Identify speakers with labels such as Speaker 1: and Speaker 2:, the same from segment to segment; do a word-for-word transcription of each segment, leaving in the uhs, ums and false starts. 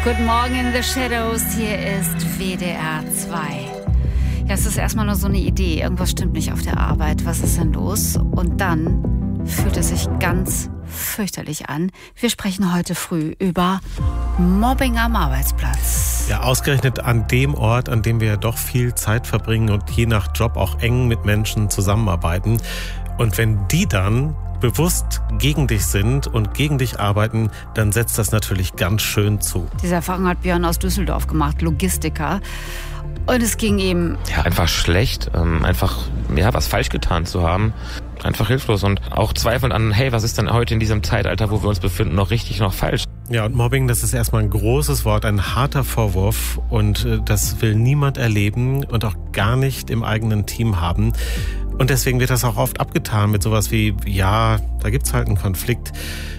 Speaker 1: Guten Morgen in the Shadows, hier ist W D R zwei. Ja, es ist erstmal nur so eine Idee, irgendwas stimmt nicht auf der Arbeit, was ist denn los? Und dann fühlt es sich ganz fürchterlich an. Wir sprechen heute früh über Mobbing am Arbeitsplatz.
Speaker 2: Ja, ausgerechnet an dem Ort, an dem wir doch viel Zeit verbringen und je nach Job auch eng mit Menschen zusammenarbeiten. Und wenn die dann bewusst gegen dich sind und gegen dich arbeiten, dann setzt das natürlich ganz schön zu.
Speaker 1: Diese Erfahrung hat Björn aus Düsseldorf gemacht, Logistiker. Und es ging ihm...
Speaker 3: Ja, einfach schlecht, ähm, einfach ja was falsch getan zu haben. Einfach hilflos und auch zweifelnd an, hey, was ist denn heute in diesem Zeitalter, wo wir uns befinden, noch richtig, noch falsch?
Speaker 2: Ja, und Mobbing, das ist erstmal ein großes Wort, ein harter Vorwurf und äh, das will niemand erleben und auch gar nicht im eigenen Team haben. Und deswegen wird das auch oft abgetan mit sowas wie, ja, da gibt's halt einen Konflikt.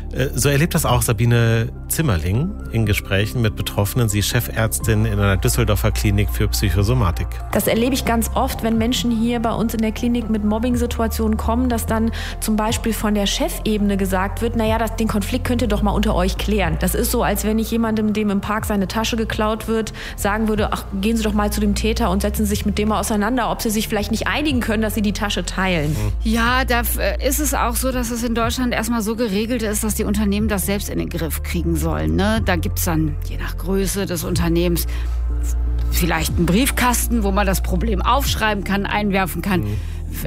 Speaker 2: So erlebt das auch Sabine Zimmerling in Gesprächen mit Betroffenen. Sie ist Chefärztin in einer Düsseldorfer Klinik für Psychosomatik.
Speaker 4: Das erlebe ich ganz oft, wenn Menschen hier bei uns in der Klinik mit Mobbing-Situationen kommen, dass dann zum Beispiel von der Chefebene gesagt wird, naja, das, den Konflikt könnt ihr doch mal unter euch klären. Das ist so, als wenn ich jemandem, dem im Park seine Tasche geklaut wird, sagen würde, ach, gehen Sie doch mal zu dem Täter und setzen Sie sich mit dem mal auseinander, ob Sie sich vielleicht nicht einigen können, dass Sie die Tasche teilen.
Speaker 1: Ja, da ist es auch so, dass es in Deutschland erstmal so geregelt ist, dass die Unternehmen das selbst in den Griff kriegen sollen. Ne? Da gibt es dann, je nach Größe des Unternehmens, vielleicht einen Briefkasten, wo man das Problem aufschreiben kann, einwerfen kann. Mhm.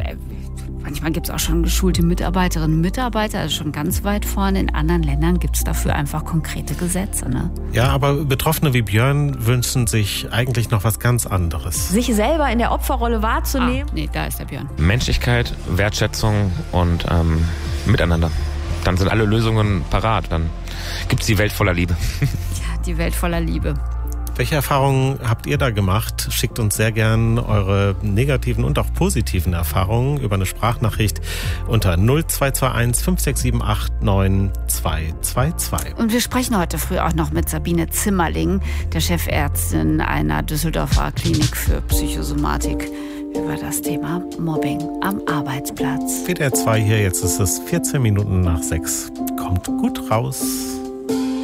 Speaker 1: Manchmal gibt es auch schon geschulte Mitarbeiterinnen und Mitarbeiter, also schon ganz weit vorne. In anderen Ländern gibt es dafür einfach konkrete Gesetze. Ne?
Speaker 2: Ja, aber Betroffene wie Björn wünschen sich eigentlich noch was ganz anderes.
Speaker 4: Sich selber in der Opferrolle wahrzunehmen.
Speaker 1: Ah, nee, da ist der Björn.
Speaker 3: Menschlichkeit, Wertschätzung und ähm, Miteinander. Dann sind alle Lösungen parat. Dann gibt's die Welt voller Liebe.
Speaker 1: Ja, die Welt voller Liebe.
Speaker 2: Welche Erfahrungen habt ihr da gemacht? Schickt uns sehr gern eure negativen und auch positiven Erfahrungen über eine Sprachnachricht unter null zwei zwei eins fünf sechs sieben acht neun zwei zwei zwei.
Speaker 1: Und wir sprechen heute früh auch noch mit Sabine Zimmerling, der Chefärztin einer Düsseldorfer Klinik für Psychosomatik, über das Thema Mobbing am Arbeitsplatz.
Speaker 2: W D R zwei hier, jetzt ist es vierzehn Minuten nach sechs. Kommt gut raus.